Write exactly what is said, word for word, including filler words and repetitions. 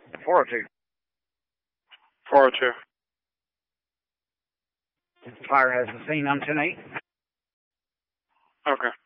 four oh two. four oh two. Fire has the scene. I'm ten eight. Okay.